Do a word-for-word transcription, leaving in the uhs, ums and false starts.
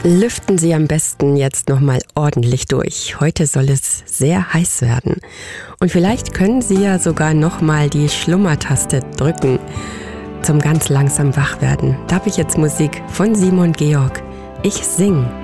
Lüften Sie am besten jetzt nochmal ordentlich durch. Heute soll es sehr heiß werden. Und vielleicht können Sie ja sogar nochmal die Schlummertaste drücken, zum ganz langsam wach werden. Da habe ich jetzt Musik von Simon Georg. Ich sing.